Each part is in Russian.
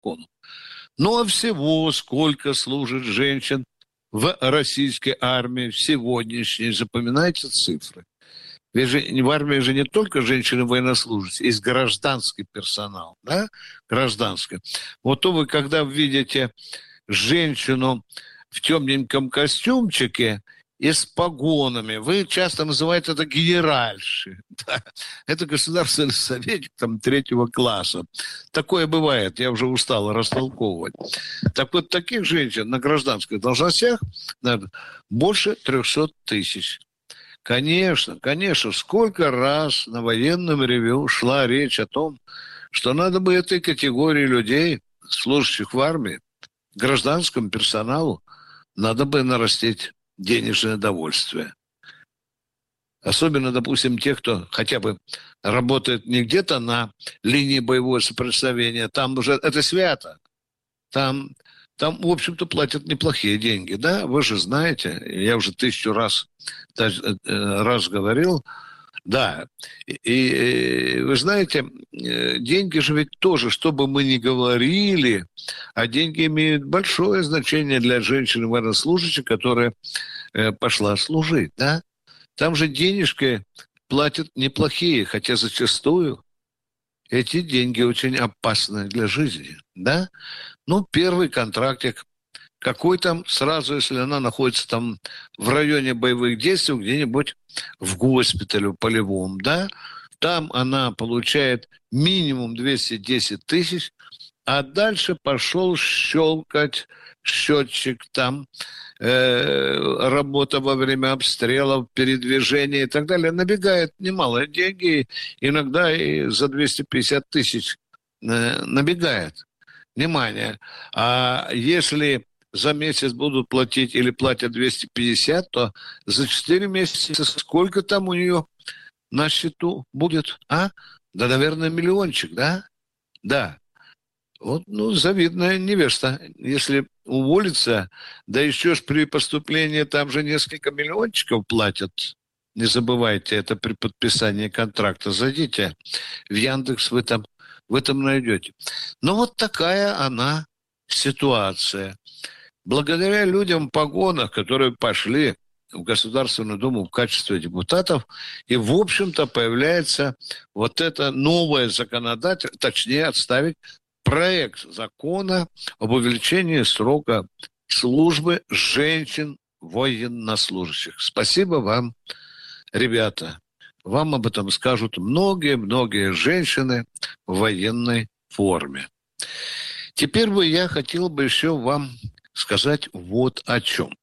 закону. Ну, а всего сколько служит женщин в российской армии в сегодняшней? Запоминайте цифры. Ведь же в армии же не только женщины военнослужащие, есть гражданский персонал, да, гражданский. Вот то вы, когда видите женщину в темненьком костюмчике и с погонами, вы часто называете это генеральшей. Да? Это государственный советник там 3-го класса. Такое бывает, я уже устал растолковывать. Так вот, таких женщин на гражданских должностях, наверное, больше 300 тысяч. Конечно, конечно, сколько раз на военном ревью шла речь о том, что надо бы этой категории людей, служащих в армии, гражданскому персоналу, надо бы нарастить денежное довольствие. Особенно, допустим, тех, кто хотя бы работает не где-то на линии боевого соприкосновения, там уже это свято. Там, в общем-то, платят неплохие деньги, да? Вы же знаете, я уже 1000 раз говорил, да. И вы знаете, деньги же ведь тоже, что бы мы ни говорили, а деньги имеют большое значение для женщины военнослужащей, которая пошла служить, да? Там же денежки платят неплохие, хотя зачастую эти деньги очень опасны для жизни, да? Ну, первый контрактик, какой там сразу, если она находится там в районе боевых действий, где-нибудь в госпитале полевом, да, там она получает минимум 210 тысяч, а дальше пошел щелкать счетчик там, работа во время обстрелов, передвижения и так далее. Набегает немалые деньги, иногда и за 250 тысяч набегает. Внимание, а если за месяц будут платить или платят 250, то за 4 месяца сколько там у нее на счету будет? А? Да, наверное, миллиончик, да? Да. Вот, ну, завидная невеста. Если уволится, да еще ж при поступлении там же несколько миллиончиков платят. Не забывайте, это при подписании контракта. Зайдите в Яндекс, вы там в этом найдете. Ну, вот такая она ситуация. Благодаря людям в погонах, которые пошли в Государственную Думу в качестве депутатов, и, в общем-то, появляется вот это новое законодательство, точнее, отставить проект закона об увеличении срока службы женщин военнослужащих. Спасибо вам, ребята. Вам об этом скажут многие-многие женщины в военной форме. Теперь я хотел бы еще вам сказать вот о чем.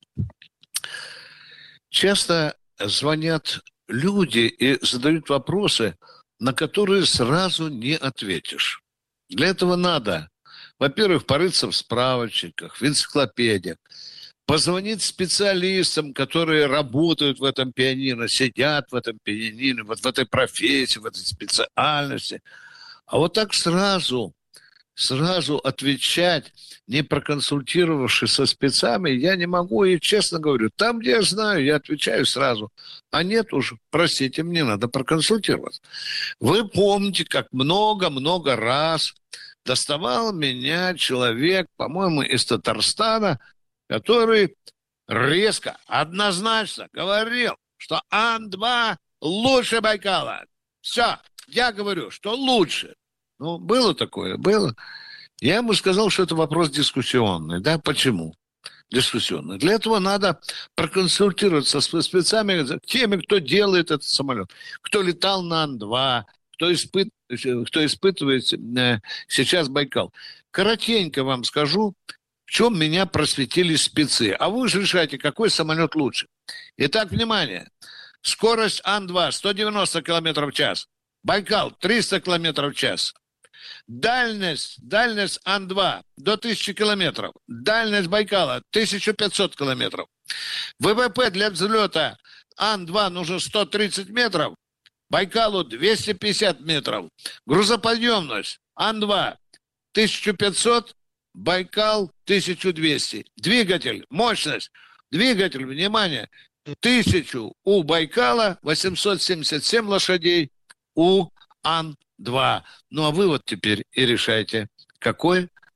Часто звонят люди и задают вопросы, на которые сразу не ответишь. Для этого надо, во-первых, порыться в справочниках, в энциклопедиях, позвонить специалистам, которые работают в этом пианино, сидят в этом пианино, вот в этой профессии, в этой специальности. А вот так сразу отвечать, не проконсультировавшись со спецами, я не могу. И честно говорю, там, где я знаю, я отвечаю сразу. А нет уж, простите, мне надо проконсультироваться. Вы помните, как много-много раз доставал меня человек, по-моему, из Татарстана, который резко, однозначно говорил, что Ан-2 лучше Байкала. Все, я говорю, что лучше. Ну, было такое, было. Я ему сказал, что это вопрос дискуссионный. Да, почему? Дискуссионный. Для этого надо проконсультироваться с спецами, теми, кто делает этот самолет, кто летал на Ан-2, кто испытывает сейчас Байкал. Коротенько вам скажу, в чем меня просветили спецы. А вы же решаете, какой самолет лучше. Итак, внимание. Скорость Ан-2 190 км в час. Байкал 300 км в час. Дальность Ан-2 до 1000 километров. Дальность Байкала 1500 километров. ВВП для взлета Ан-2 нужно 130 метров. Байкалу 250 метров. Грузоподъемность Ан-2 1500, Байкал 1200. Двигатель, мощность. Двигатель, внимание, 1000 у Байкала, 877 лошадей у Ан-2. Ну, а вы вот теперь и решайте, какой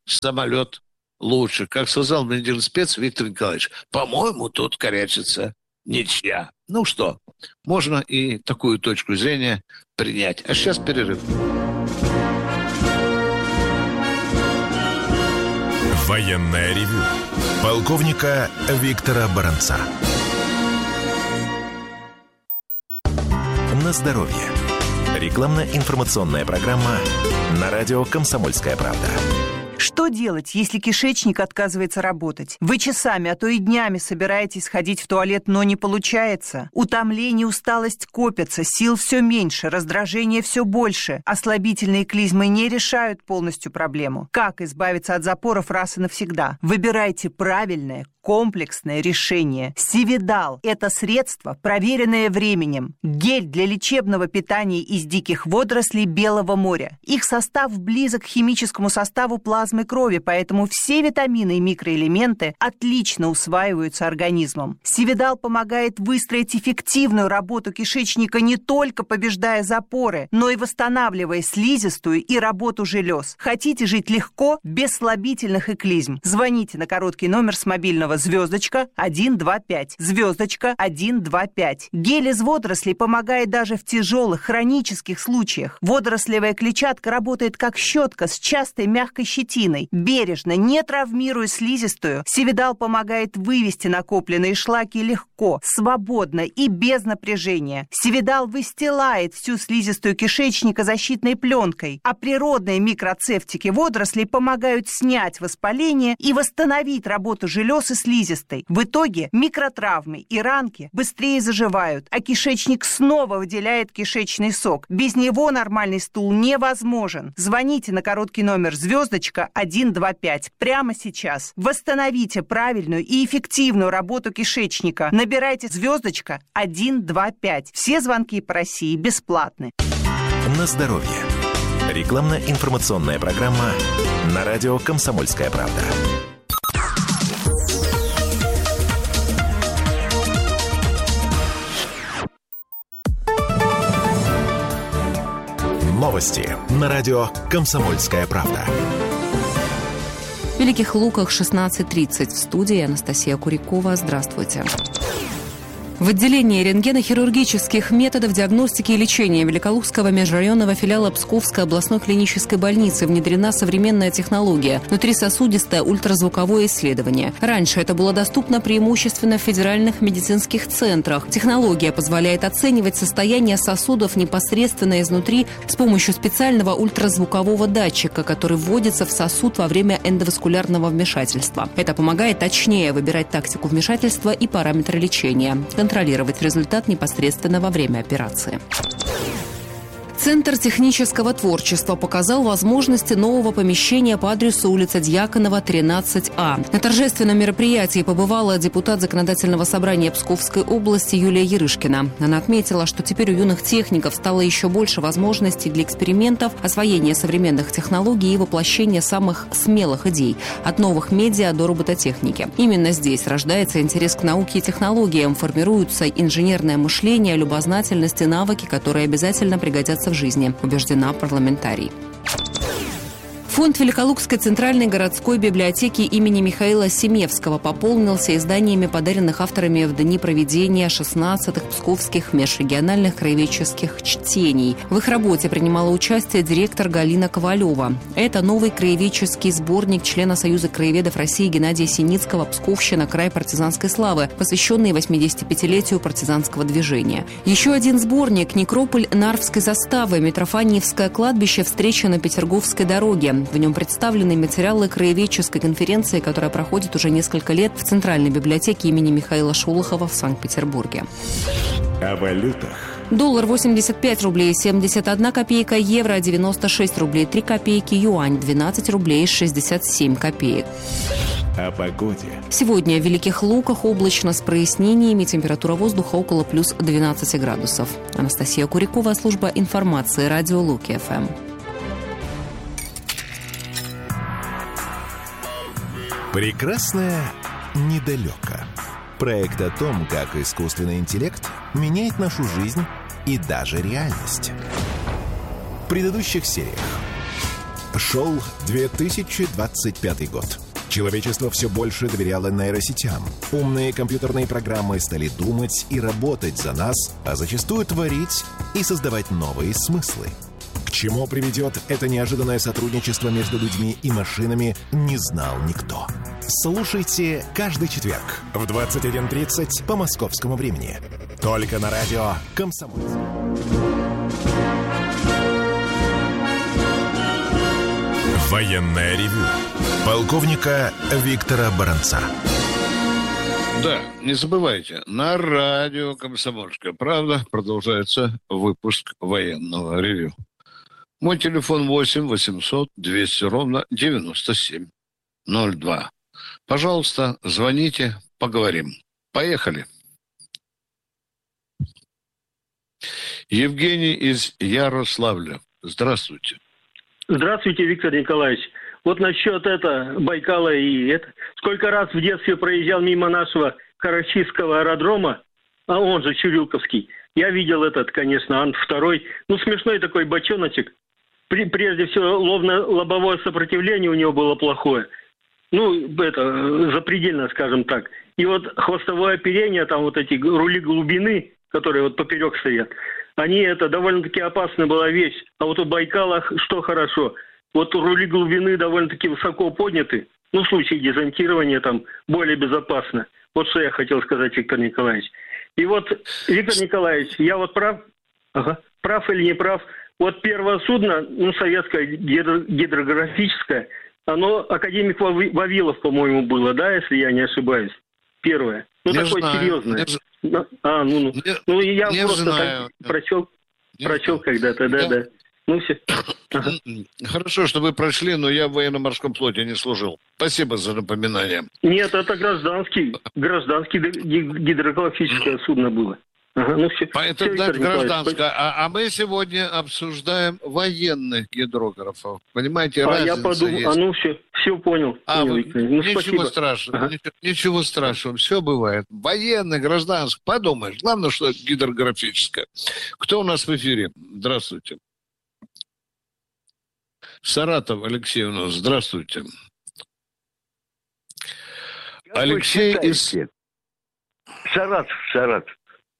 самолет лучше. Как сказал Минздравспец Виктор Николаевич, по-моему, тут корячится ничья. Ну что, можно и такую точку зрения принять. А сейчас перерыв. Военное ревю полковника Виктора Баранца. На здоровье. Рекламно-информационная программа на радио «Комсомольская правда». Что делать, если кишечник отказывается работать? Вы часами, а то и днями собираетесь ходить в туалет, но не получается. Утомление, усталость копятся, сил все меньше, раздражение все больше. А слабительные клизмы не решают полностью проблему. Как избавиться от запоров раз и навсегда? Выбирайте правильное, комплексное решение. Сивидал – это средство, проверенное временем. Гель для лечебного питания из диких водорослей Белого моря. Их состав близок к химическому составу плазмы крови, поэтому все витамины и микроэлементы отлично усваиваются организмом. Сивидал помогает выстроить эффективную работу кишечника, не только побеждая запоры, но и восстанавливая слизистую и работу желез. Хотите жить легко, без слабительных и клизм? Звоните на короткий номер с мобильного звездочка 125. Звездочка 125. Гель из водорослей помогает даже в тяжелых хронических случаях. Водорослевая клетчатка работает как щетка с частой мягкой щетиной. Бережно, не травмируя слизистую, Сивидал помогает вывести накопленные шлаки легко, свободно и без напряжения. Сивидал выстилает всю слизистую кишечника защитной пленкой, а природные микроцефтики водорослей помогают снять воспаление и восстановить работу желез и слизистой. В итоге микротравмы и ранки быстрее заживают, а кишечник снова выделяет кишечный сок. Без него нормальный стул невозможен. Звоните на короткий номер звездочка 125 прямо сейчас. Восстановите правильную и эффективную работу кишечника. Набирайте звездочка 125. Все звонки по России бесплатны. На здоровье. Рекламно-информационная программа на радио «Комсомольская правда». Новости на радио «Комсомольская правда». В Великих Луках 16:30. В студии Анастасия Курякова. Здравствуйте. В отделении рентгенохирургических методов диагностики и лечения Великолукского межрайонного филиала Псковской областной клинической больницы внедрена современная технология – внутрисосудистое ультразвуковое исследование. Раньше это было доступно преимущественно в федеральных медицинских центрах. Технология позволяет оценивать состояние сосудов непосредственно изнутри с помощью специального ультразвукового датчика, который вводится в сосуд во время эндоваскулярного вмешательства. Это помогает точнее выбирать тактику вмешательства и параметры лечения. Контролировать результат непосредственно во время операции. Центр технического творчества показал возможности нового помещения по адресу улица Дьяконова, 13А. На торжественном мероприятии побывала депутат Законодательного собрания Псковской области Юлия Ярышкина. Она отметила, что теперь у юных техников стало еще больше возможностей для экспериментов, освоения современных технологий и воплощения самых смелых идей – от новых медиа до робототехники. Именно здесь рождается интерес к науке и технологиям, формируются инженерное мышление, любознательность и навыки, которые обязательно пригодятся в жизни, убеждена парламентарий. Фонд Великолукской центральной городской библиотеки имени Михаила Семевского пополнился изданиями, подаренных авторами в дни проведения 16-х псковских межрегиональных краеведческих чтений. В их работе принимала участие директор Галина Ковалева. Это новый краеведческий сборник члена Союза краеведов России Геннадия Синицкого «Псковщина. Край партизанской славы», посвященный 85-летию партизанского движения. Еще один сборник «Некрополь Нарвской заставы. Митрофаниевское кладбище. Встреча на Петерговской дороге». В нем представлены материалы краеведческой конференции, которая проходит уже несколько лет в Центральной библиотеке имени Михаила Шолохова в Санкт-Петербурге. О валютах. Доллар 85 рублей 71 копейка, евро 96 рублей 3 копейки, юань 12 рублей 67 копеек. О погоде. Сегодня в Великих Луках облачно с прояснениями, температура воздуха около плюс 12 градусов. Анастасия Курякова, служба информации, радио Луки ФМ. Прекрасное недалеко. Проект о том, как искусственный интеллект меняет нашу жизнь и даже реальность. В предыдущих сериях. Шел 2025 год. Человечество все больше доверяло нейросетям. Умные компьютерные программы стали думать и работать за нас, а зачастую творить и создавать новые смыслы. К чему приведет это неожиданное сотрудничество между людьми и машинами, не знал никто. Слушайте каждый четверг в 21:30 по московскому времени. Только на радио «Комсомольск». Военное ревю полковника Виктора Баранца. Да, не забывайте, на радио «Комсомольская правда» продолжается выпуск военного ревю. Мой телефон 8 800 200 ровно 9702. Пожалуйста, звоните, поговорим. Поехали. Евгений из Ярославля. Здравствуйте. Здравствуйте, Виктор Николаевич. Вот насчет Байкала сколько раз в детстве проезжал мимо нашего Карачинского аэродрома, а он же Чурилковский. Я видел конечно, Ан-2. Смешной такой бочоночек. Прежде всего, лобовое сопротивление у него было плохое. Запредельно, скажем так. И вот хвостовое оперение, там вот эти рули глубины, которые вот поперек стоят, они довольно-таки опасная была вещь. А вот у Байкала что хорошо? Вот рули глубины довольно-таки высоко подняты. В случае дезонтирования там более безопасно. Вот что я хотел сказать, Виктор Николаевич. И вот, Виктор Николаевич, я вот прав? Прав или не прав? Вот первое судно, советское, гидрографическое, оно академик Вавилов, по-моему, было, да, если я не ошибаюсь? Первое. Такое серьезное. Я просто прочел когда-то, да. Все. Хорошо, что вы прочли, но я в военно-морском флоте не служил. Спасибо за напоминание. Нет, это гражданский гидрографическое судно было. Все. Это гражданское. А мы сегодня обсуждаем военных гидрографов. Понимаете, разница я подумал, есть. Все понял. Ничего страшного. Ничего страшного. Все бывает. Военный, гражданский. Подумаешь. Главное, что гидрографическое. Кто у нас в эфире? Здравствуйте. Саратов, Алексей у нас. Здравствуйте. Алексей из... Саратов.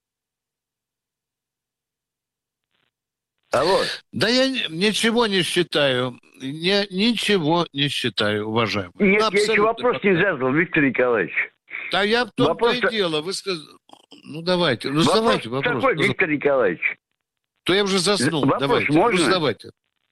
Алло. Да я ничего не считаю. Я ничего не считаю, уважаемый. Нет, я еще вопрос не задал, Виктор Николаевич. Да я в том-то и дело. Вы сказали... давайте. Задавайте вопрос. Такой, Виктор Николаевич. То я уже заснул. Вопрос давайте. Можно? Давайте,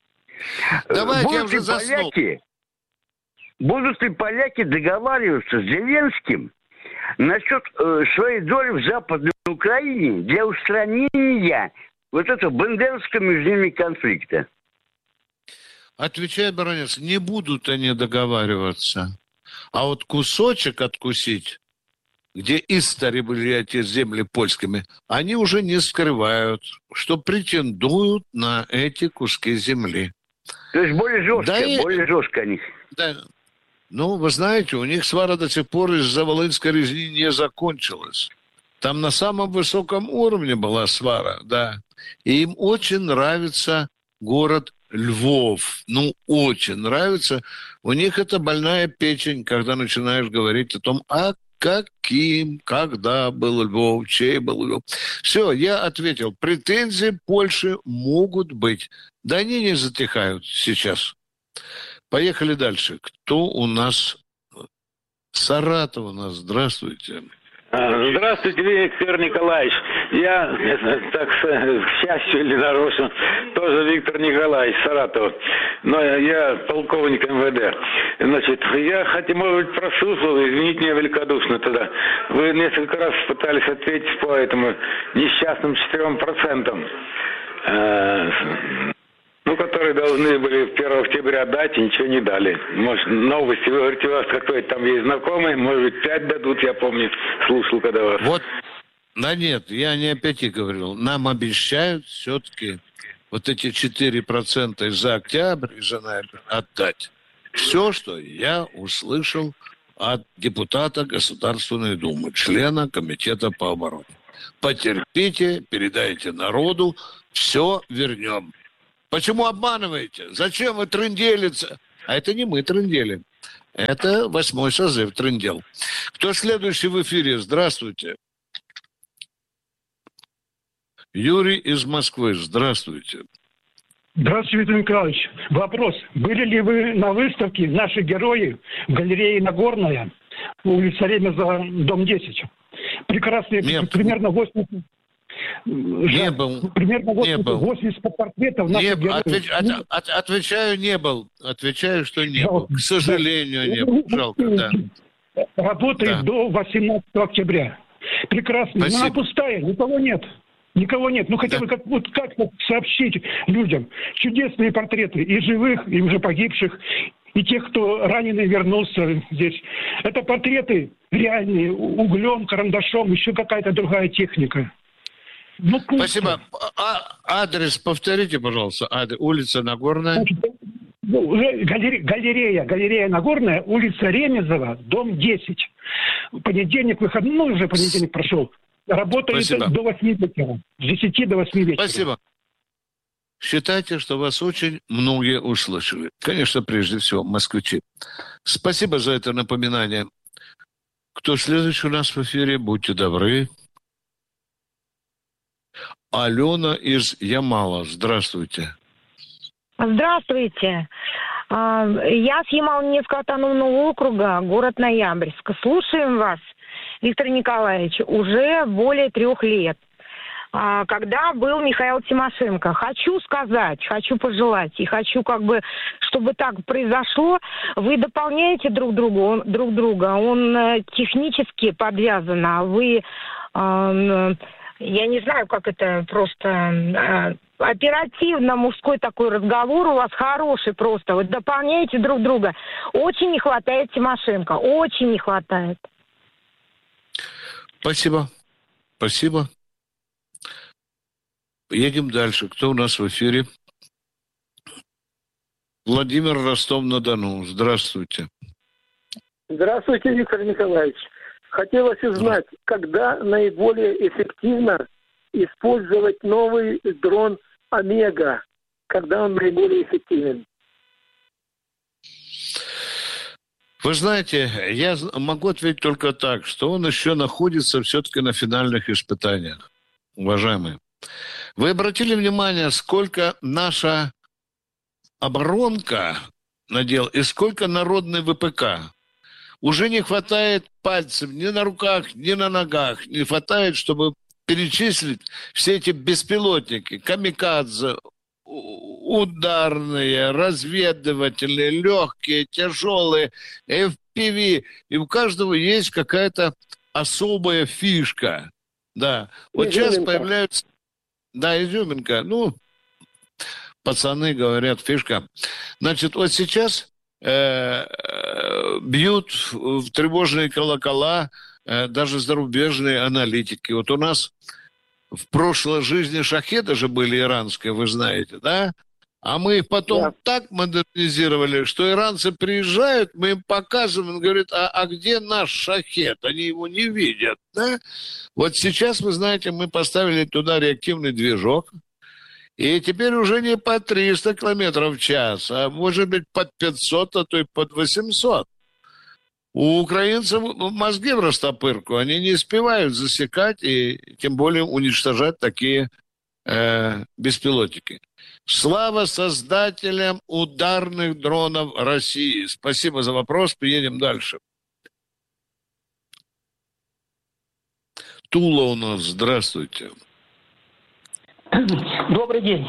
я уже заснул. Будут ли поляки договариваться с Зеленским насчет своей доли в Западной Украине для устранения вот этого бандеровского между ними конфликта? Отвечает баронец, не будут они договариваться. А вот кусочек откусить, где истори были эти земли польскими, они уже не скрывают, что претендуют на эти куски земли. То есть более жестко они. Да. Вы знаете, у них свара до сих пор из-за Волынской резни не закончилась. Там на самом высоком уровне была свара, да. И им очень нравится город Львов. Очень нравится. У них это больная печень, когда начинаешь говорить о том, когда был Львов, чей был Львов. Все, я ответил. Претензии Польши могут быть. Да они не затихают сейчас. Поехали дальше. Кто у нас? Саратов у нас. Здравствуйте. Здравствуйте, Виктор Николаевич. Я, так к счастью или нарочно, тоже Виктор Николаевич, Саратов. Но я полковник МВД. Я, хотя, может быть, прослушал, извините меня великодушно тогда. Вы несколько раз пытались ответить по этому несчастным 4%. Которые должны были 1 октября дать, и ничего не дали. Может, новости, вы говорите, у вас какой-то там есть знакомый, может быть, 5 дадут, я помню, слушал, когда вас... Да нет, я не о 5 говорил. Нам обещают все-таки вот эти 4% за октябрь и за ноябрь отдать. Все, что я услышал от депутата Государственной Думы, члена Комитета по обороне. Потерпите, передайте народу, все вернем. Почему обманываете? Зачем вы трынделиться? А это не мы трынделим. Это 8-й созыв трындел. Кто следующий в эфире? Здравствуйте. Юрий из Москвы. Здравствуйте. Здравствуйте, Виктор Николаевич. Вопрос. Были ли вы на выставке «Наши герои» в галерее Нагорная, улица Ремезова, дом 10? Прекрасные, примерно 80... Не был. Примерно 80, не был. 80 портретов наших героев. Отвечаю, не был. Отвечаю, что не был. К сожалению, не был. Жалко, да. Работает до 18 октября. Прекрасно. Спасибо. Она пустая, никого нет. Никого нет. Ну, хотя бы как сообщить людям. Чудесные портреты и живых, и уже погибших, и тех, кто раненый вернулся здесь. Это портреты реальные, углем, карандашом, еще какая-то другая техника. Ну, спасибо. Адрес повторите, пожалуйста. Улица Нагорная. Галерея Нагорная, улица Ремезова, дом 10. Понедельник, выходной, ну, уже понедельник прошел. Работает до 8 вечера. С 10 до 8 вечера. Спасибо. Считайте, что вас очень многие услышали. Конечно, прежде всего, москвичи. Спасибо за это напоминание. Кто следующий у нас в эфире? Будьте добры. Алена из Ямала. Здравствуйте. Здравствуйте. Я с Ямало-Ненецкого автономного округа, город Ноябрьск. Слушаем вас, Виктор Николаевич, уже более 3 лет. Когда был Михаил Тимошенко. Хочу сказать, хочу пожелать, и хочу чтобы так произошло. Вы дополняете друг друга. Он технически подвязан, а вы... Я не знаю, как это просто... Оперативно мужской такой разговор у вас хороший просто. Вот дополняете друг друга. Очень не хватает Тимошенко. Очень не хватает. Спасибо. Спасибо. Едем дальше. Кто у нас в эфире? Владимир, Ростов-на-Дону. Здравствуйте. Здравствуйте, Виктор Николаевич. Хотелось узнать, когда наиболее эффективно использовать новый дрон «Омега», когда он наиболее эффективен? Вы знаете, я могу ответить только так, что он еще находится все-таки на финальных испытаниях, уважаемые. Вы обратили внимание, сколько наша оборонка надела и сколько народный ВПК? Уже не хватает пальцев ни на руках, ни на ногах. Не хватает, чтобы перечислить все эти беспилотники, камикадзе, ударные, разведывательные, легкие, тяжелые, FPV. И у каждого есть какая-то особая фишка. Да. Вот изюминка. Сейчас появляются... Да, изюминка. Ну, пацаны говорят, фишка. Значит, вот сейчас бьют в тревожные колокола даже зарубежные аналитики. Вот у нас в прошлой жизни шахеды же были иранские, вы знаете, да? А мы их потом так модернизировали, что иранцы приезжают, мы им показываем, он говорит, а где наш шахед? Они его не видят, да? Вот сейчас, вы знаете, мы поставили туда реактивный движок, и теперь уже не по 300 километров в час, а может быть под 500, а то и под 800. У украинцев мозги в растопырку, они не успевают засекать и тем более уничтожать такие беспилотники. Слава создателям ударных дронов России. Спасибо за вопрос, поедем дальше. Тула у нас, здравствуйте. Добрый день.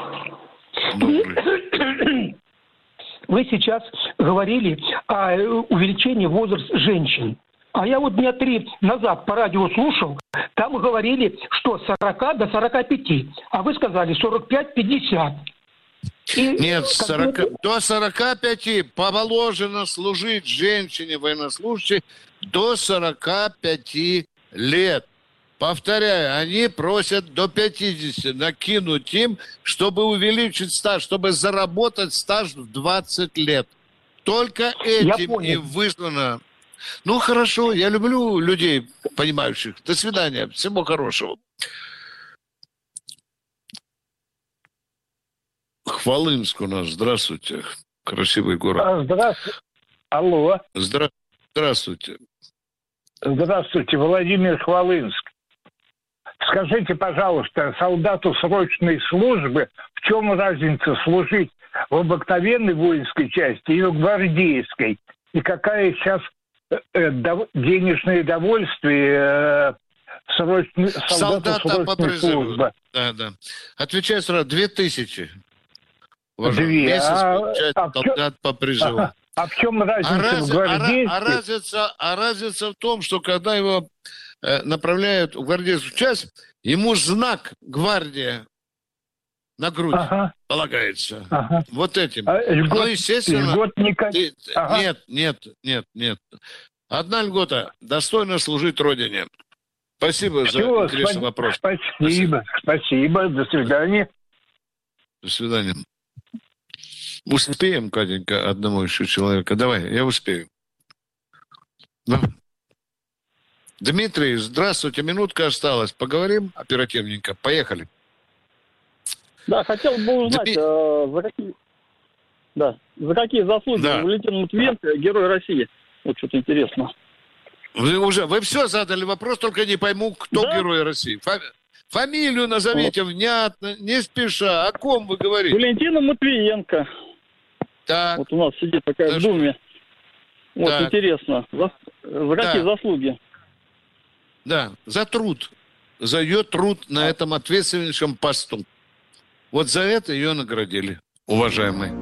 Добрый. Вы сейчас говорили о увеличении возраста женщин. А я вот дня 3 назад по радио слушал, там говорили, что с 40 до 45, а вы сказали 45-50. Нет, до 45 положено служить женщине военнослужащей до 45 лет. Повторяю, они просят до 50 накинуть им, чтобы увеличить стаж, чтобы заработать стаж в 20 лет. Только этим и вызвано. Ну, хорошо, я люблю людей, понимающих. До свидания, всего хорошего. Хвалынск у нас. Здравствуйте. Красивый город. Здравствуйте. Алло. Здравствуйте. Здравствуйте, Владимир Хвалынск. Скажите, пожалуйста, солдату срочной службы, в чем разница служить в обыкновенной воинской части и в гвардейской? И какая сейчас денежное довольствие солдату срочной службы? Да. Отвечаю сразу, 2000. 2. Месяц получает солдат по призыву. А в чем разница в гвардейской? Разница в том, что когда его направляют в гвардейскую часть, ему знак «Гвардия» на грудь полагается. Вот этим. Естественно... Нет. Одна льгота – достойно служить Родине. Спасибо за интересный вопрос. Спасибо. До свидания. До свидания. Успеем, Катенька, одному еще человека? Давай, я успею. Дмитрий, здравствуйте. Минутка осталась. Поговорим оперативненько. Поехали. Да, хотел бы узнать, за какие заслуги Валентин Матвиенко, Герой России. Вот что-то интересно. Вы все задали вопрос, только не пойму, кто Герой России. Фамилию назовите внятно, не спеша. О ком вы говорите? Валентина Матвиенко. Так. Вот у нас сидит такая в Думе. Вот так. Интересно. За какие заслуги? Да, за труд. За ее труд на этом ответственнейшем посту. Вот за это ее наградили, уважаемые.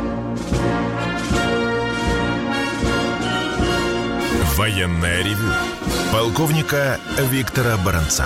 Военное ревю полковника Виктора Баранца.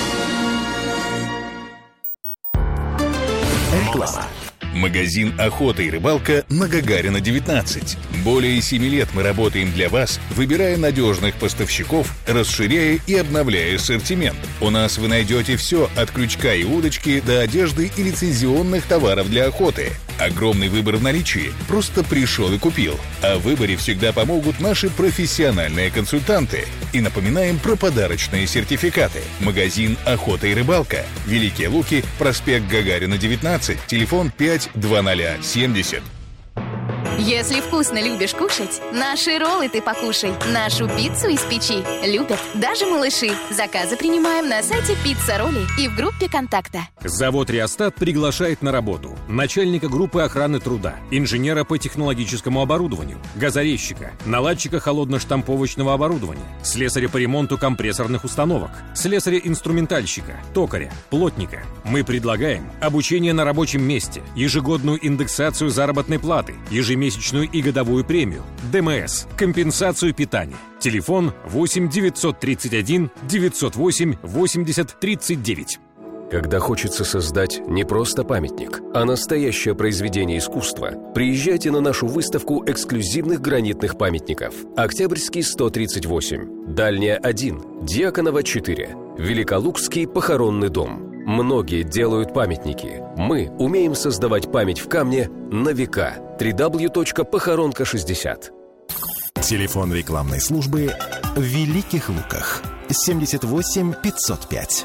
Реклама. Магазин «Охота и рыбалка» на Гагарина, 19. Более 7 лет мы работаем для вас, выбирая надежных поставщиков, расширяя и обновляя ассортимент. У нас вы найдете все от крючка и удочки до одежды и лицензионных товаров для охоты. Огромный выбор в наличии. Просто пришел и купил. О выборе всегда помогут наши профессиональные консультанты. И напоминаем про подарочные сертификаты. Магазин «Охота и рыбалка». Великие Луки, проспект Гагарина, 19. Телефон 52070. Если вкусно любишь кушать, наши роллы ты покушай. Нашу пиццу из печи любят даже малыши. Заказы принимаем на сайте Пицца Ролли и в группе контакта. Завод «Реостат» приглашает на работу начальника группы охраны труда, инженера по технологическому оборудованию, газорезчика, наладчика холодно-штамповочного оборудования, слесаря по ремонту компрессорных установок, слесаря-инструментальщика, токаря, плотника. Мы предлагаем обучение на рабочем месте, ежегодную индексацию заработной платы, ежемесячную и годовую премию, ДМС, компенсацию питания. Телефон 8 931 908 80 39. Когда хочется создать не просто памятник, а настоящее произведение искусства, приезжайте на нашу выставку эксклюзивных гранитных памятников. Октябрьский 138, Дальняя 1, Дьяконова 4, Великолукский похоронный дом. Многие делают памятники. Мы умеем создавать память в камне на века. www.похоронка60. Телефон рекламной службы в Великих Луках 78 505.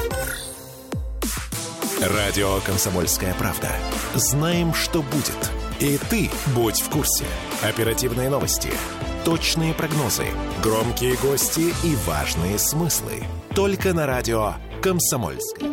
Радио «Комсомольская правда». Знаем, что будет. И ты будь в курсе. Оперативные новости, точные прогнозы, громкие гости и важные смыслы. Только на радио «Комсомольская».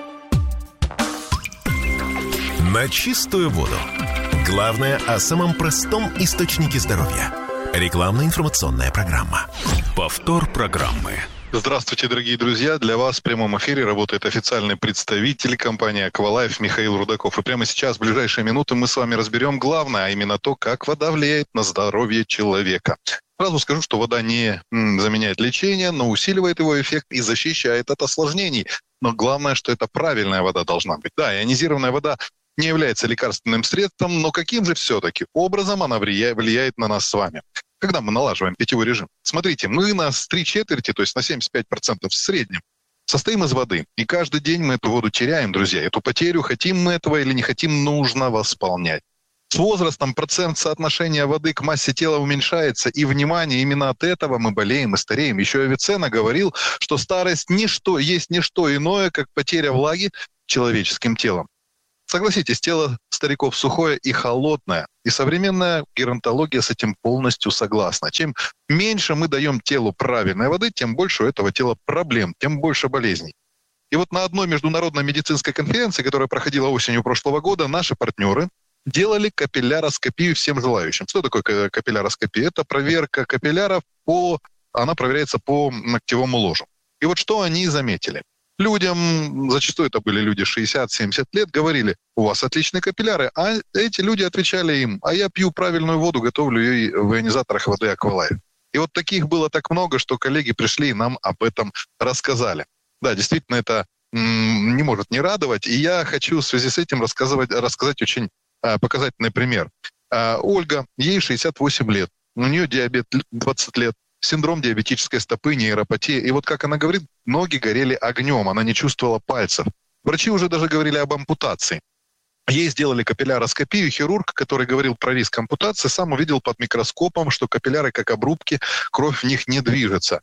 На чистую воду. Главное о самом простом источнике здоровья. Рекламно-информационная программа. Повтор программы. Здравствуйте, дорогие друзья. Для вас в прямом эфире работает официальный представитель компании «Аквалайф» Михаил Рудаков. И прямо сейчас, в ближайшие минуты, мы с вами разберем главное, а именно то, как вода влияет на здоровье человека. Сразу скажу, что вода не заменяет лечение, но усиливает его эффект и защищает от осложнений. Но главное, что это правильная вода должна быть. Да, ионизированная вода не является лекарственным средством, но каким же все-таки образом она влияет на нас с вами? Когда мы налаживаем питьевой режим. Смотрите, мы на 3/4, то есть на 75% в среднем, состоим из воды. И каждый день мы эту воду теряем, друзья. Эту потерю, хотим мы этого или не хотим, нужно восполнять. С возрастом процент соотношения воды к массе тела уменьшается, и, внимание, именно от этого мы болеем и стареем. Еще Авиценна говорил, что старость есть не что иное, как потеря влаги человеческим телом. Согласитесь, тело стариков сухое и холодное, и современная геронтология с этим полностью согласна. Чем меньше мы даем телу правильной воды, тем больше у этого тела проблем, тем больше болезней. И вот на одной международной медицинской конференции, которая проходила осенью прошлого года, наши партнеры делали капилляроскопию всем желающим. Что такое капилляроскопия? Это проверка капилляров, она проверяется по ногтевому ложу. И вот что они заметили. Людям, зачастую это были люди 60-70 лет, говорили: у вас отличные капилляры, а эти люди отвечали им: а я пью правильную воду, готовлю ее в ионизаторах воды Aqualife. И вот таких было так много, что коллеги пришли и нам об этом рассказали. Да, действительно, это не может не радовать, и я хочу в связи с этим рассказать очень показательный пример. Ольга, ей 68 лет, у нее диабет 20 лет, синдром диабетической стопы, нейропатия. И вот как она говорит, ноги горели огнем, она не чувствовала пальцев. Врачи уже даже говорили об ампутации. Ей сделали капилляроскопию, хирург, который говорил про риск ампутации, сам увидел под микроскопом, что капилляры как обрубки, кровь в них не движется.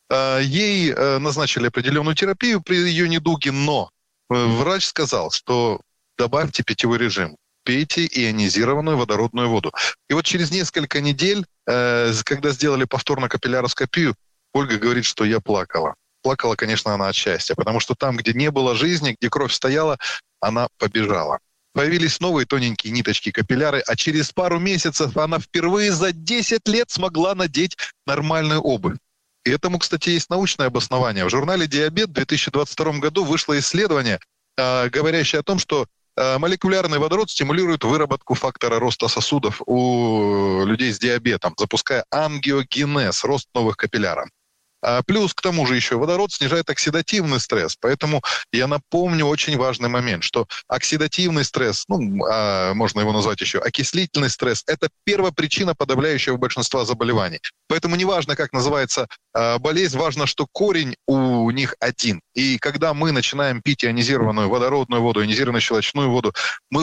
Ей назначили определенную терапию при ее недуге, но врач сказал, что добавьте питьевой режим. Пейте ионизированную водородную воду. И вот через несколько недель, когда сделали повторно капилляроскопию, Ольга говорит, что я плакала. Плакала, конечно, она от счастья, потому что там, где не было жизни, где кровь стояла, она побежала. Появились новые тоненькие ниточки капилляры, а через пару месяцев она впервые за 10 лет смогла надеть нормальную обувь. И этому, кстати, есть научное обоснование. В журнале «Диабет» в 2022 году вышло исследование, говорящее о том, что молекулярный водород стимулирует выработку фактора роста сосудов у людей с диабетом, запуская ангиогенез, рост новых капилляров. Плюс к тому же еще водород снижает оксидативный стресс. Поэтому я напомню очень важный момент, что оксидативный стресс, можно его назвать еще окислительный стресс, это первопричина подавляющего большинства заболеваний. Поэтому не важно, как называется болезнь, важно, что корень у них один. И когда мы начинаем пить ионизированную водородную воду, ионизированную щелочную воду,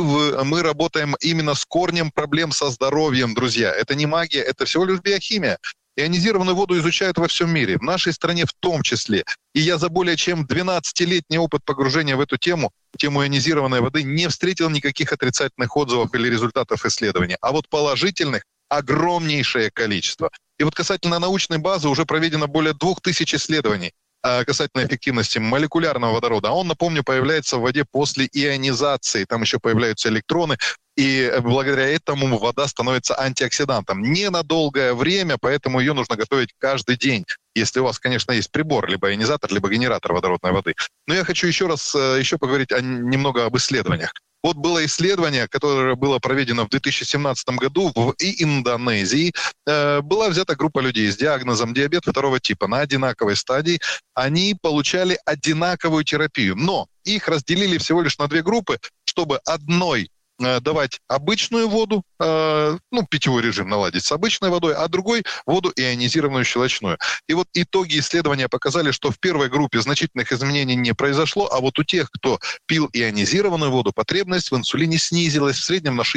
мы работаем именно с корнем проблем со здоровьем, друзья. Это не магия, это всего лишь биохимия. Ионизированную воду изучают во всем мире, в нашей стране в том числе. И я за более чем 12-летний опыт погружения в эту тему ионизированной воды, не встретил никаких отрицательных отзывов или результатов исследований. А вот положительных огромнейшее количество. И вот касательно научной базы уже проведено более 2000 исследований касательно эффективности молекулярного водорода. А он, напомню, появляется в воде после ионизации. Там еще появляются электроны. И благодаря этому вода становится антиоксидантом. Не на долгое время, поэтому ее нужно готовить каждый день. Если у вас, конечно, есть прибор, либо ионизатор, либо генератор водородной воды. Но я хочу еще поговорить немного об исследованиях. Вот было исследование, которое было проведено в 2017 году в Индонезии. Была взята группа людей с диагнозом диабет второго типа на одинаковой стадии. Они получали одинаковую терапию, но их разделили всего лишь на две группы, чтобы одной давать обычную воду, питьевой режим наладить с обычной водой, а другой воду ионизированную щелочную. И вот итоги исследования показали, что в первой группе значительных изменений не произошло, а вот у тех, кто пил ионизированную воду, потребность в инсулине снизилась в среднем на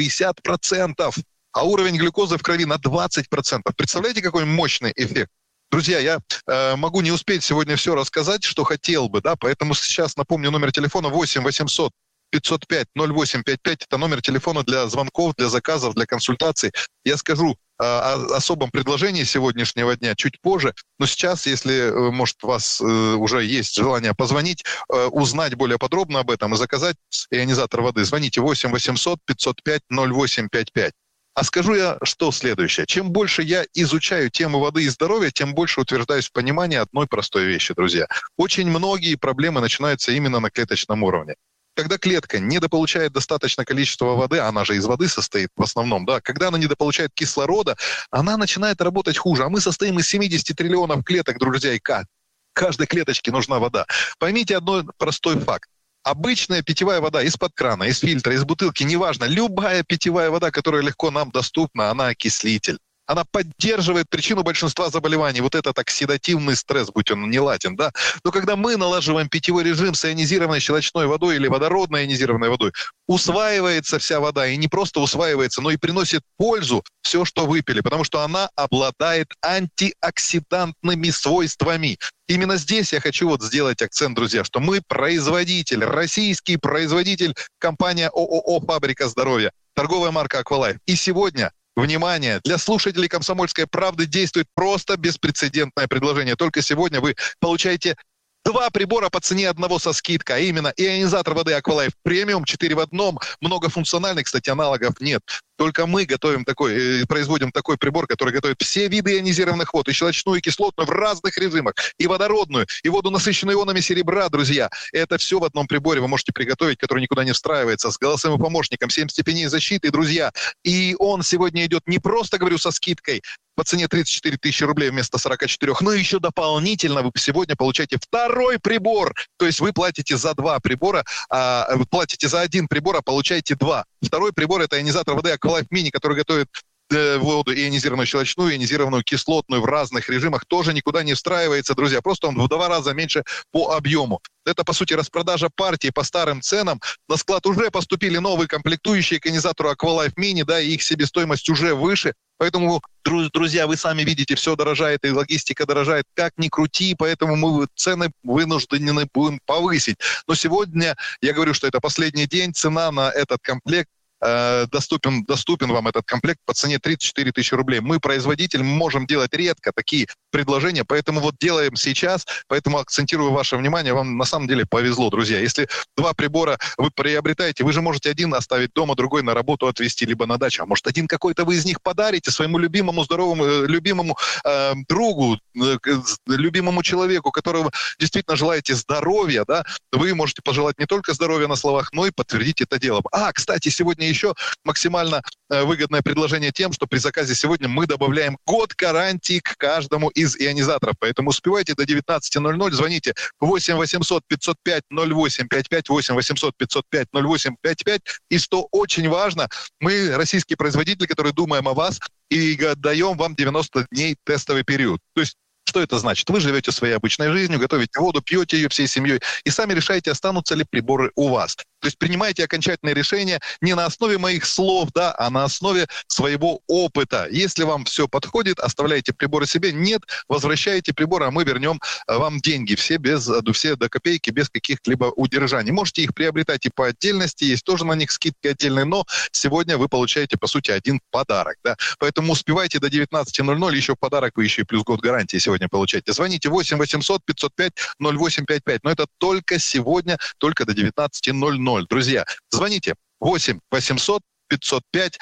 60%, а уровень глюкозы в крови на 20%. Представляете, какой мощный эффект? Друзья, я могу не успеть сегодня все рассказать, что хотел бы, да, поэтому сейчас напомню номер телефона 8 800 505 0855, это номер телефона для звонков, для заказов, для консультаций. Я скажу о особом предложении сегодняшнего дня чуть позже, но сейчас, если, может, у вас уже есть желание позвонить, узнать более подробно об этом и заказать ионизатор воды, звоните 8 800 505 0855. А скажу я, что следующее. Чем больше я изучаю тему воды и здоровья, тем больше утверждаюсь в понимании одной простой вещи, друзья. Очень многие проблемы начинаются именно на клеточном уровне. Когда клетка недополучает достаточное количество воды, она же из воды состоит в основном, да, когда она недополучает кислорода, она начинает работать хуже. А мы состоим из 70 триллионов клеток, друзья, и каждой клеточке нужна вода. Поймите одной простой факт. Обычная питьевая вода из-под крана, из фильтра, из бутылки, неважно, любая питьевая вода, которая легко нам доступна, она окислитель. она поддерживает причину большинства заболеваний. Вот этот оксидативный стресс, будь он неладен, да. Но когда мы налаживаем питьевой режим с ионизированной щелочной водой или водородной ионизированной водой, усваивается вся вода, и не просто усваивается, но и приносит пользу все, что выпили, потому что она обладает антиоксидантными свойствами. Именно здесь я хочу вот сделать акцент, друзья, что мы производитель, российский производитель, компания ООО «Фабрика здоровья», торговая марка «Аквалайф». И сегодня, внимание, для слушателей «Комсомольской правды» действует просто беспрецедентное предложение. Только сегодня вы получаете 2 прибора по цене одного со скидкой, а именно ионизатор воды «Аквалайф Премиум», 4 в одном, многофункциональный, кстати, аналогов нет. Только мы производим такой прибор, который готовит все виды ионизированных вод, и щелочную, и кислотную в разных режимах, и водородную, и воду, насыщенную ионами серебра, друзья. Это все в одном приборе вы можете приготовить, который никуда не встраивается, с голосовым помощником, 7 степеней защиты, друзья. И он сегодня идет не просто, говорю, со скидкой по цене 34 тысячи рублей вместо 44, но еще дополнительно вы сегодня получаете 2-й прибор. То есть вы платите за 2 прибора, платите за 1 прибор, а получаете 2. 2-й прибор — это ионизатор воды «Аквалайф Мини», который готовит воду ионизированную щелочную, ионизированную кислотную в разных режимах, тоже никуда не встраивается, друзья. Просто он в 2 раза меньше по объему. Это, по сути, распродажа партии по старым ценам. На склад уже поступили новые комплектующие к ионизатору «Аквалайф Мини», да, и их себестоимость уже выше. Поэтому, друзья, вы сами видите, все дорожает, и логистика дорожает, как ни крути, поэтому мы цены вынуждены будем повысить. Но сегодня, я говорю, что это последний день, цена на этот комплект, доступен вам этот комплект по цене 34 тысячи рублей. Мы, производитель, можем делать редко такие предложения, поэтому вот делаем сейчас, поэтому акцентирую ваше внимание, вам на самом деле повезло, друзья. Если 2 прибора вы приобретаете, вы же можете один оставить дома, другой на работу отвезти, либо на дачу, а может один какой-то вы из них подарите своему любимому, здоровому, любимому другу, любимому человеку, которого действительно желаете здоровья, да, вы можете пожелать не только здоровья на словах, но и подтвердить это дело. Кстати, сегодня еще максимально выгодное предложение тем, что при заказе сегодня мы добавляем год гарантии к каждому из ионизаторов. Поэтому успевайте до 19:00, звоните 8 800 505 0855, 8 800 505 0855. И что очень важно, мы российский производитель, который думаем о вас и даем вам 90 дней тестовый период. То есть что это значит? Вы живете своей обычной жизнью, готовите воду, пьете ее всей семьей и сами решаете, останутся ли приборы у вас. То есть принимайте окончательное решение не на основе моих слов, да, а на основе своего опыта. Если вам все подходит, оставляйте приборы себе. Нет, возвращайте приборы, а мы вернем вам деньги. Все до копейки, без каких-либо удержаний. Можете их приобретать и по отдельности, есть тоже на них скидки отдельные, но сегодня вы получаете, по сути, один подарок. Да? Поэтому успевайте до 19:00, еще подарок вы еще и плюс год гарантии сегодня получаете. Звоните 8 800 505 0855. Но это только сегодня, только до 19:00. Друзья, звоните 8 800 505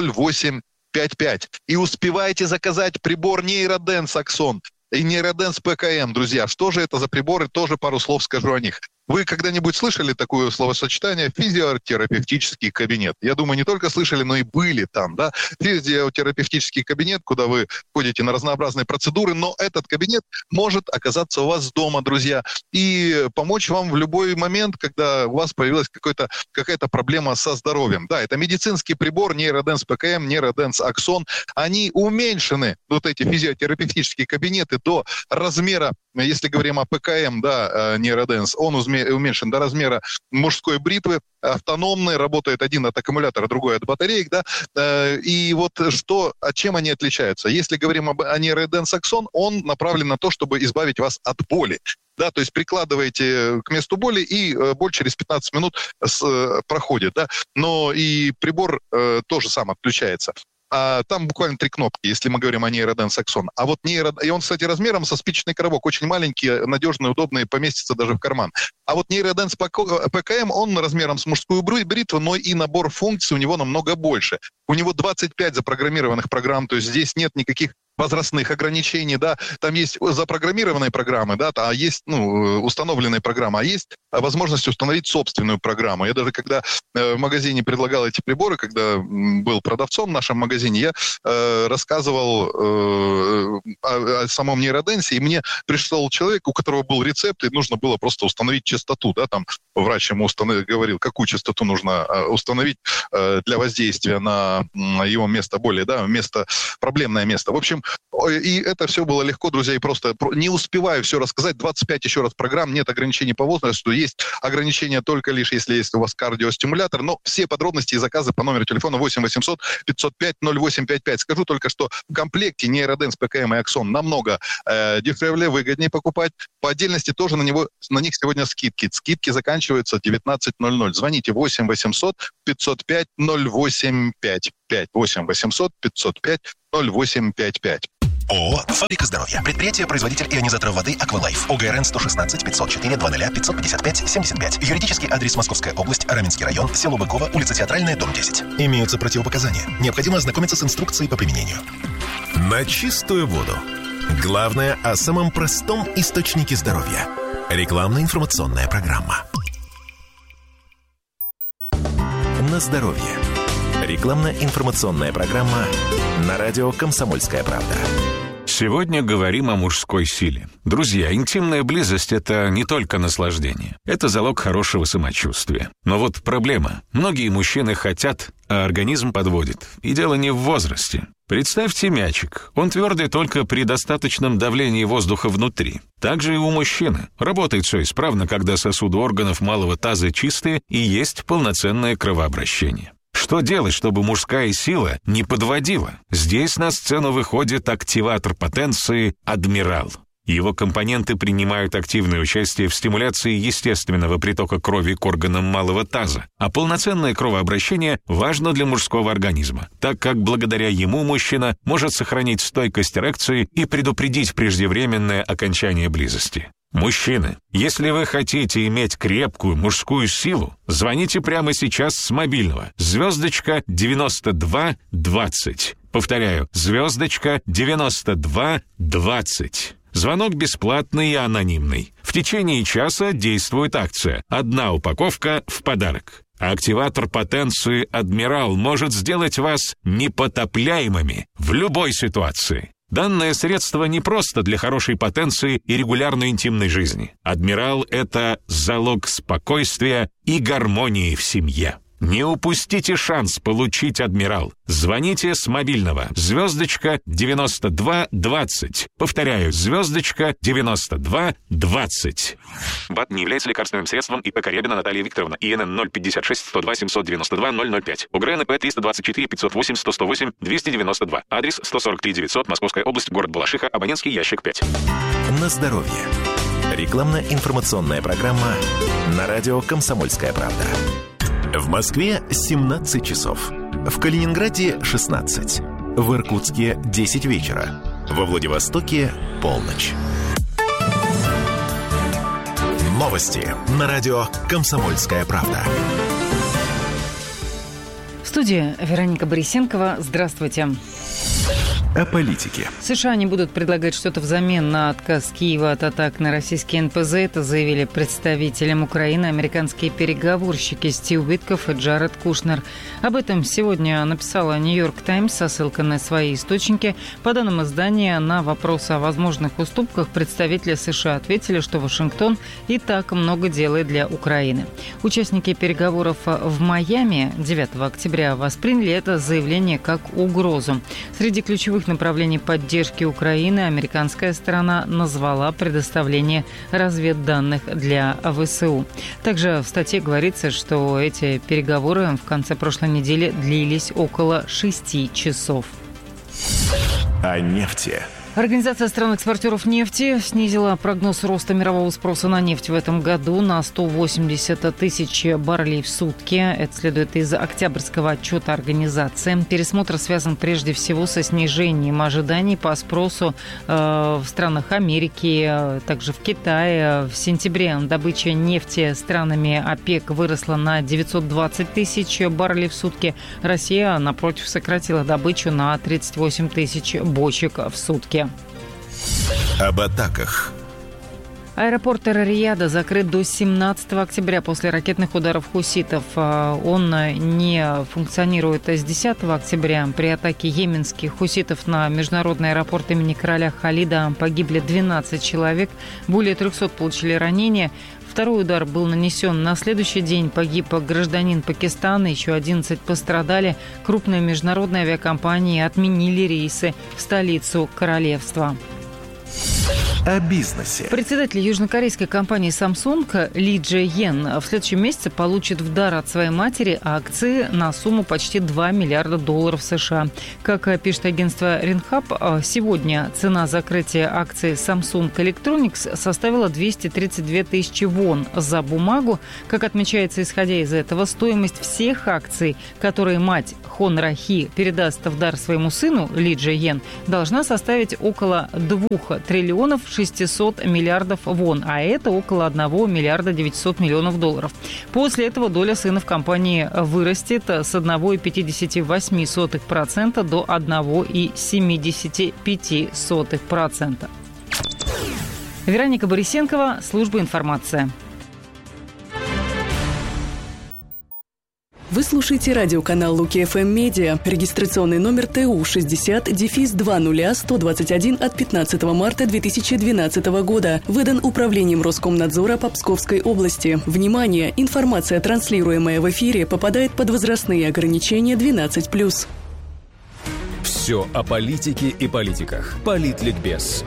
0855 и успевайте заказать прибор Нейроденс Аксон и Нейроденс ПКМ, друзья. Что же это за приборы? Тоже пару слов скажу о них. Вы когда-нибудь слышали такое словосочетание «физиотерапевтический кабинет»? Я думаю, не только слышали, но и были там, да? Физиотерапевтический кабинет, куда вы ходите на разнообразные процедуры, но этот кабинет может оказаться у вас дома, друзья, и помочь вам в любой момент, когда у вас появилась какая-то проблема со здоровьем. Да, это медицинский прибор Нейроденс ПКМ, Нейроденс Аксон. Они уменьшены, вот эти физиотерапевтические кабинеты, до размера, если говорим о ПКМ, да, Нейроденс, он уменьшен до размера мужской бритвы, автономный, работает один от аккумулятора, другой от батареек, да, и вот чем они отличаются? Если говорим о Нейроденс Аксон, он направлен на то, чтобы избавить вас от боли. Да, то есть прикладываете к месту боли, и боль через 15 минут проходит, да, но и прибор тоже сам отключается. Там буквально 3 кнопки, если мы говорим о Нейроденс Аксон. А вот и он, кстати, размером со спичечный коробок, очень маленький, надежный, удобный, поместится даже в карман. А вот Нейроденс ПКМ, он размером с мужскую бритву, но и набор функций у него намного больше. У него 25 запрограммированных программ, то есть здесь нет никаких возрастных ограничений, да, там есть запрограммированные программы, да, а есть, установленные программы, а есть возможность установить собственную программу. Я даже когда в магазине предлагал эти приборы, когда был продавцом в нашем магазине, я рассказывал о самом нейроденсе, и мне пришел человек, у которого был рецепт, и нужно было просто установить частоту, да, там врач ему говорил, какую частоту нужно установить для воздействия на его место боли, да, проблемное место. В общем, и это все было легко, друзья, и просто не успеваю все рассказать. 25 еще раз программ, нет ограничений по возрасту, есть ограничения только лишь, если есть у вас кардиостимулятор, но все подробности и заказы по номеру телефона 8 800 505 0855. Скажу только, что в комплекте нейроденс, ПКМ и Аксон намного дешевле, выгоднее покупать. По отдельности тоже на них сегодня скидки. Скидки заканчиваются 19:00. Звоните 8 800 505 0855. 8 800 505 0855. ООО «Фабрика здоровья». Предприятие-производитель ионизаторов воды «Аквалайф». ОГРН 116 504 00 555 75. Юридический адрес: Московская область, Раменский район, село Быково, улица Театральная, дом 10. Имеются противопоказания. Необходимо ознакомиться с инструкцией по применению. На чистую воду. Главное о самом простом источнике здоровья. Рекламно-информационная программа. На здоровье. Рекламно-информационная программа на радио «Комсомольская правда». Сегодня говорим о мужской силе. Друзья, интимная близость – это не только наслаждение. Это залог хорошего самочувствия. Но вот проблема. Многие мужчины хотят, а организм подводит. И дело не в возрасте. Представьте мячик. Он твердый только при достаточном давлении воздуха внутри. Так же и у мужчины. Работает все исправно, когда сосуды органов малого таза чистые и есть полноценное кровообращение. Что делать, чтобы мужская сила не подводила? Здесь на сцену выходит активатор потенции «Адмирал». Его компоненты принимают активное участие в стимуляции естественного притока крови к органам малого таза, а полноценное кровообращение важно для мужского организма, так как благодаря ему мужчина может сохранить стойкость эрекции и предупредить преждевременное окончание близости. Мужчины, если вы хотите иметь крепкую мужскую силу, звоните прямо сейчас с мобильного. звездочка 9220. Повторяю, звездочка 9220. Звонок бесплатный и анонимный. В течение часа действует акция. 1 упаковка в подарок. Активатор потенции «Адмирал» может сделать вас непотопляемыми в любой ситуации. Данное средство не просто для хорошей потенции и регулярной интимной жизни. «Адмирал» — это залог спокойствия и гармонии в семье. Не упустите шанс получить «Адмирал». Звоните с мобильного. звездочка 9220. Повторяю, звездочка 9220. БАД не является лекарственным средством. ИП Карябина Наталья Викторовна. ИНН 056 102 792 005. УГРН ИП 324 508 108 292. Адрес 143 900, Московская область, город Балашиха, абонентский ящик 5. На здоровье. Рекламно-информационная программа на радио «Комсомольская правда». В Москве 17 часов. В Калининграде 16. В Иркутске 10 вечера. Во Владивостоке полночь. Новости на радио «Комсомольская правда». В студии Вероника Борисенкова. Здравствуйте. О политике. США не будут предлагать что-то взамен на отказ Киева от атак на российские НПЗ. Это заявили представителям Украины американские переговорщики Стив Уиткоф и Джаред Кушнер. Об этом сегодня написала «Нью-Йорк Таймс» со ссылкой на свои источники. По данным издания, на вопрос о возможных уступках представители США ответили, что Вашингтон и так много делает для Украины. Участники переговоров в Майами 9 октября восприняли это заявление как угрозу. Среди ключевых направлений поддержки Украины американская сторона назвала предоставление разведданных для ВСУ. Также в статье говорится, что эти переговоры в конце прошлой недели длились около 6 часов. О нефти Организация стран-экспортеров нефти снизила прогноз роста мирового спроса на нефть в этом году на 180 тысяч баррелей в сутки. Это следует из октябрьского отчета организации. Пересмотр связан прежде всего со снижением ожиданий по спросу в странах Америки, также в Китае. В сентябре добыча нефти странами ОПЕК выросла на 920 тысяч баррелей в сутки. Россия, напротив, сократила добычу на 38 тысяч бочек в сутки. Об атаках. Аэропорт Эр-Рияда закрыт до 17 октября после ракетных ударов хуситов. Он не функционирует с 10 октября. При атаке йеменских хуситов на международный аэропорт имени короля Халида погибли 12 человек, более 300 получили ранения. Второй удар был нанесен на следующий день. Погиб гражданин Пакистана, еще 11 пострадали. Крупные международные авиакомпании отменили рейсы в столицу королевства. О бизнесе. Председатель южнокорейской компании Samsung Ли Дже Йен в следующем месяце получит в дар от своей матери акции на сумму почти $2 миллиарда США. Как пишет агентство Ренхаб, сегодня цена закрытия акций Samsung Electronics составила 232 тысячи вон за бумагу. Как отмечается, исходя из этого, стоимость всех акций, которые мать Хон Рахи передаст в дар своему сыну Ли Дже Йен, должна составить около 2 триллионов 600 миллиардов вон, а это около 1 миллиарда 900 миллионов долларов. После этого доля сына в компании вырастет с 1,58% до 1,75%. Вероника Борисенкова, служба информации. Вы слушаете радиоканал Луки ФМ Медиа. Регистрационный номер ТУ 60-200121 от 15 марта 2012 года. Выдан Управлением Роскомнадзора по Псковской области. Внимание! Информация, транслируемая в эфире, попадает под возрастные ограничения 12+. Все о политике и политиках. Политликбез.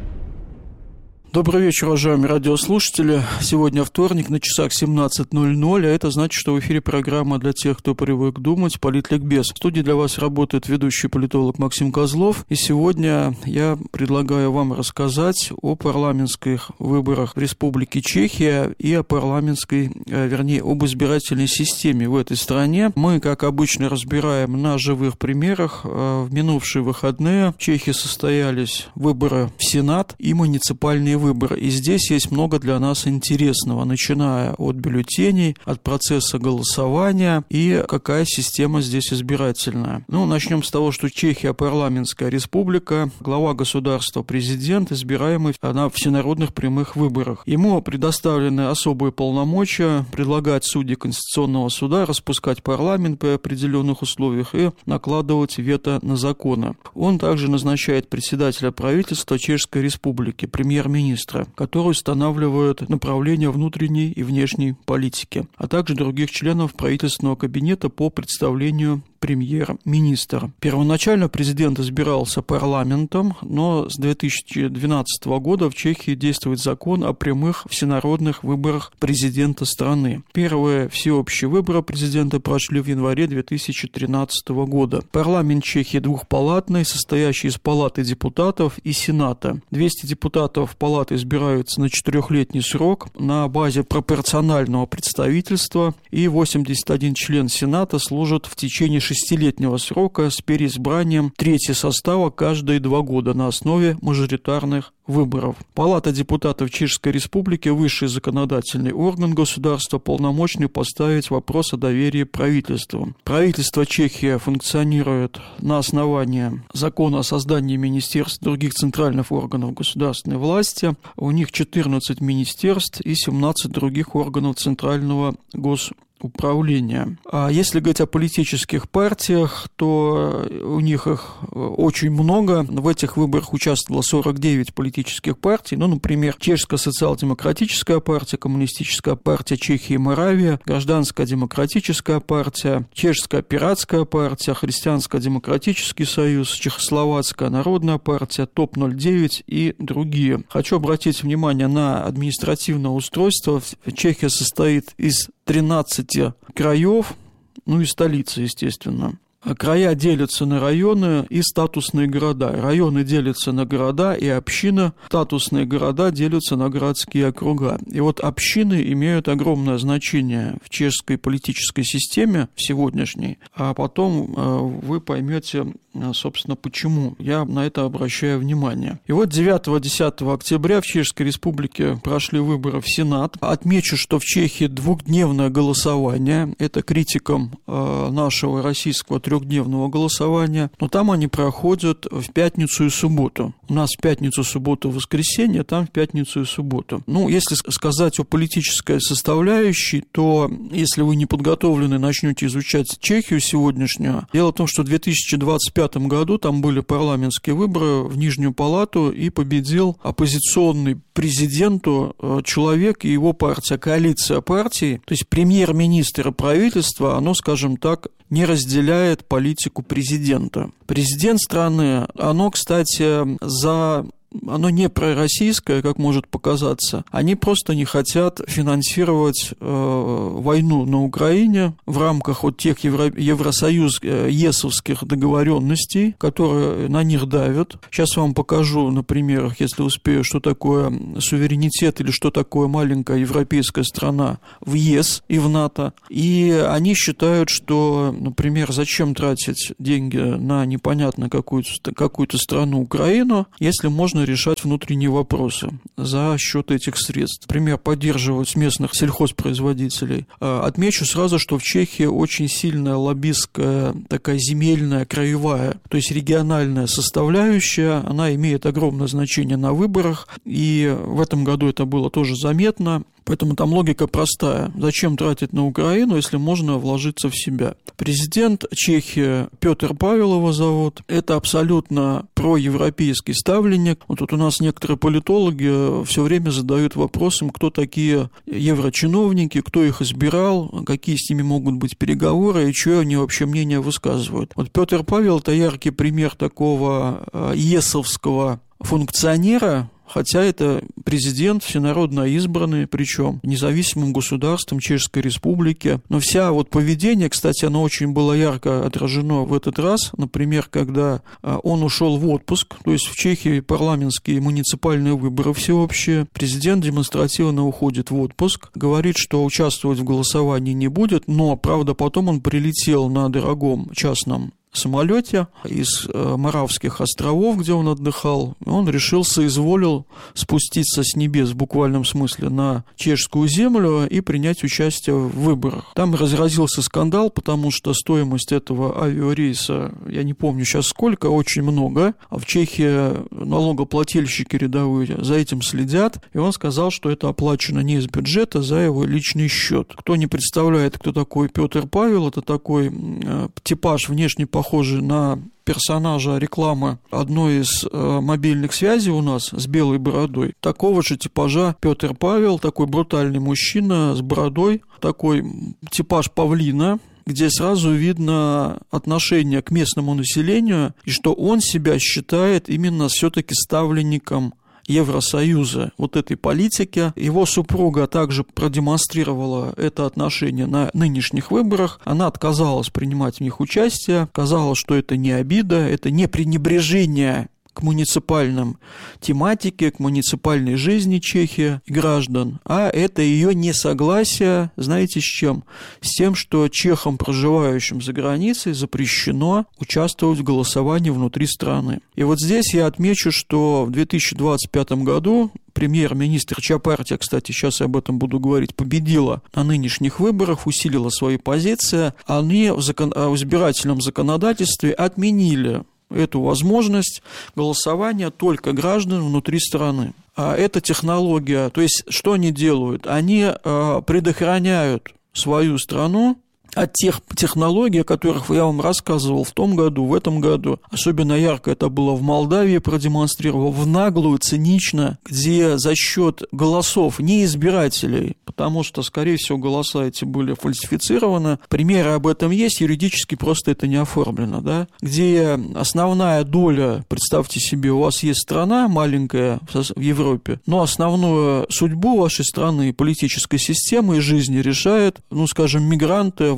Добрый вечер, уважаемые радиослушатели. Сегодня вторник, на часах 17:00, а это значит, что в эфире программа для тех, кто привык думать, «Политликбез». В студии для вас работает ведущий политолог Максим Козлов, и сегодня я предлагаю вам рассказать о парламентских выборах в Республике Чехия и о об избирательной системе в этой стране. Мы, как обычно, разбираем на живых примерах. В минувшие выходные в Чехии состоялись выборы в Сенат и муниципальные выборы. И здесь есть много для нас интересного, начиная от бюллетеней, от процесса голосования и какая система здесь избирательная. Начнем с того, что Чехия парламентская республика, глава государства, президент, избираемый на всенародных прямых выборах. Ему предоставлены особые полномочия предлагать судей Конституционного суда, распускать парламент при определенных условиях и накладывать вето на законы. Он также назначает председателя правительства Чешской республики, премьер-министра, который устанавливает направление внутренней и внешней политики, а также других членов правительственного кабинета по представлению премьер-министра. Первоначально президент избирался парламентом, но с 2012 года в Чехии действует закон о прямых всенародных выборах президента страны. Первые всеобщие выборы президента прошли в январе 2013 года. Парламент Чехии двухпалатный, состоящий из палаты депутатов и сената. 200 депутатов палаты избираются на 4-летний срок на базе пропорционального представительства, и 81 член сената служат в течение 6-летнего срока с переизбранием трети состава каждые 2 года на основе мажоритарных выборов. Палата депутатов Чешской Республики – высший законодательный орган государства, полномочный поставить вопрос о доверии правительству. Правительство Чехии функционирует на основании закона о создании министерств и других центральных органов государственной власти. У них 14 министерств и 17 других органов центрального госуправления. А если говорить о политических партиях, то у них их очень много. В этих выборах участвовало 49 политических партий. Например, Чешская социал-демократическая партия, Коммунистическая партия Чехии и Моравии, Гражданская демократическая партия, Чешская пиратская партия, Христианско-демократический союз, Чехословацкая народная партия, ТОП-09 и другие. Хочу обратить внимание на административное устройство. Чехия состоит из 13 краев, и столица, естественно. края делятся на районы и статусные города. Районы делятся на города и общины, статусные города делятся на городские округа. И вот общины имеют огромное значение в чешской политической системе сегодняшней, а потом вы поймете, собственно, почему. Я на это обращаю внимание. И вот 9-10 октября в Чешской Республике прошли выборы в Сенат. Отмечу, что в Чехии двухдневное голосование. Это критикам нашего российского трехдневного голосования. Но там они проходят в пятницу и субботу. У нас в пятницу, субботу, воскресенье, там в пятницу и субботу. Ну, если сказать о политической составляющей, то если вы не подготовлены, начнете изучать Чехию сегодняшнюю. Дело в том, что в 2025 году там были парламентские выборы в Нижнюю палату, и победил оппозиционный президенту человек и его партия, коалиция партий, то есть премьер-министр и правительство, оно, скажем так, не разделяет политику президента. Президент страны, оно, кстати, оно не пророссийское, как может показаться. Они просто не хотят финансировать войну на Украине в рамках вот тех ЕСовских договоренностей, которые на них давят. Сейчас вам покажу на примерах, если успею, что такое суверенитет или что такое маленькая европейская страна в ЕС и в НАТО. И они считают, что, например, зачем тратить деньги на непонятно какую-то страну Украину, если можно решать внутренние вопросы за счет этих средств. Например, поддерживать местных сельхозпроизводителей. Отмечу сразу, что в Чехии очень сильная лоббистская, такая земельная, краевая, то есть региональная составляющая, она имеет огромное значение на выборах, и в этом году это было тоже заметно. Поэтому там логика простая. Зачем тратить на Украину, если можно вложиться в себя? Президент Чехии Петр Павел его зовут. Это абсолютно проевропейский ставленник. Вот тут у нас некоторые политологи все время задают вопросом, кто такие еврочиновники, кто их избирал, какие с ними могут быть переговоры и чье они вообще мнение высказывают. Вот Петр Павел – это яркий пример такого ЕСовского функционера, хотя это президент всенародно избранный, причем независимым государством Чешской Республики. Но вся вот поведение, кстати, оно очень было ярко отражено в этот раз. Например, когда он ушел в отпуск, то есть в Чехии парламентские и муниципальные выборы всеобщие, президент демонстративно уходит в отпуск, говорит, что участвовать в голосовании не будет, но, правда, потом он прилетел на дорогом частном самолете из Моравских островов, где он отдыхал. Он соизволил спуститься с небес в буквальном смысле на чешскую землю и принять участие в выборах. Там разразился скандал, потому что стоимость этого авиарейса, я не помню сейчас сколько, очень много. А в Чехии налогоплательщики рядовые за этим следят. И он сказал, что это оплачено не из бюджета, за его личный счет. Кто не представляет, кто такой Петр Павел, это такой типаж внешне похожий на персонажа рекламы одной из мобильных связей у нас с белой бородой. Такого же типажа Петр Павел, такой брутальный мужчина с бородой, такой типаж павлина, где сразу видно отношение к местному населению, и что он себя считает именно все-таки ставленником Евросоюза, вот этой политики. Его супруга также продемонстрировала это отношение на нынешних выборах. Она отказалась принимать в них участие, сказала, что это не обида, это не пренебрежение к муниципальным тематике, к муниципальной жизни Чехии и граждан, а это ее несогласие, знаете, с чем? С тем, что чехам, проживающим за границей, запрещено участвовать в голосовании внутри страны. И вот здесь я отмечу, что в 2025 году премьер-министр, чья партия, кстати, сейчас я об этом буду говорить, победила на нынешних выборах, усилила свои позиции, они в избирательном законодательстве отменили эту возможность голосования только граждан внутри страны. А эта технология, то есть что они делают? Они предохраняют свою страну от тех технологий, о которых я вам рассказывал в том году, в этом году. Особенно ярко это было в Молдавии, продемонстрировал в наглую, цинично, где за счет голосов не избирателей, потому что, скорее всего, голоса эти были фальсифицированы. Примеры об этом есть, юридически просто это не оформлено, да? Где основная доля, представьте себе, у вас есть страна маленькая в Европе, но основную судьбу вашей страны, политической системы и жизни решают, скажем, мигранты в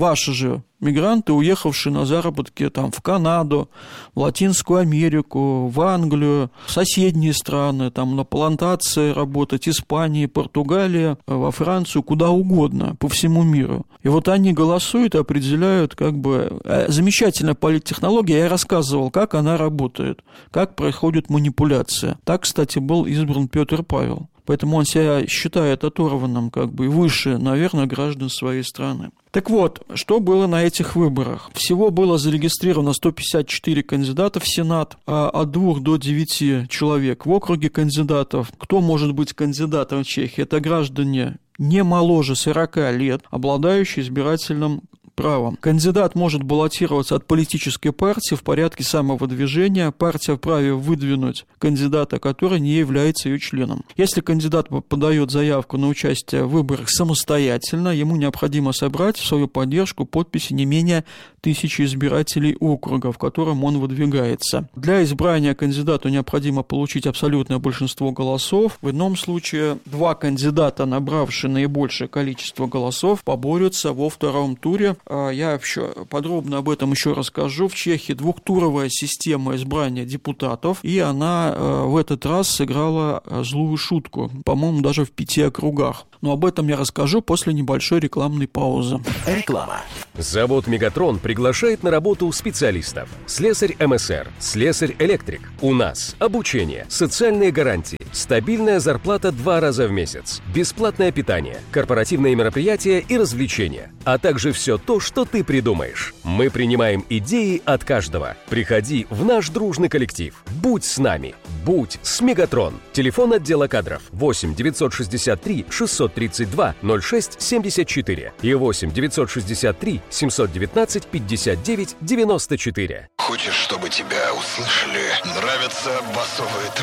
ваши же мигранты, уехавшие на заработки там, в Канаду, в Латинскую Америку, в Англию, в соседние страны, там, на плантации работать, Испании, Португалии, во Францию, куда угодно, по всему миру. И вот они голосуют и определяют, как бы, замечательная политтехнология, я рассказывал, как она работает, как происходит манипуляция. Так, кстати, был избран Петр Павел. Поэтому он себя считает оторванным, как бы, и выше, наверное, граждан своей страны. Так вот, что было на этих выборах? Всего было зарегистрировано 154 кандидата в Сенат, от 2 до 9 человек в округе кандидатов. Кто может быть кандидатом в Чехии? Это граждане не моложе 40 лет, обладающие избирательным правом. Кандидат может баллотироваться от политической партии в порядке самовыдвижения. Партия вправе выдвинуть кандидата, который не является ее членом. Если кандидат подает заявку на участие в выборах самостоятельно, ему необходимо собрать в свою поддержку подписи не менее 1000 избирателей округа, в котором он выдвигается. Для избрания кандидату необходимо получить абсолютное большинство голосов. В ином случае 2 кандидата, набравшие наибольшее количество голосов, поборются во втором туре. Я еще подробно об этом еще расскажу. В Чехии двухтуровая система избрания депутатов, и она в этот раз сыграла злую шутку, по-моему, даже в 5 округах. Но об этом я расскажу после небольшой рекламной паузы. Реклама. Завод «Мегатрон» приглашает на работу специалистов. Слесарь МСР, слесарь-электрик. У нас обучение, социальные гарантии, стабильная зарплата 2 раза в месяц, бесплатное питание, корпоративные мероприятия и развлечения, а также все то, что ты придумаешь. Мы принимаем идеи от каждого. Приходи в наш дружный коллектив. Будь с нами. Будь с «Мегатрон». Телефон отдела кадров 8 963 632 06 74 и 8 963 719 59 94. Хочешь, чтобы тебя услышали? Нравятся басовые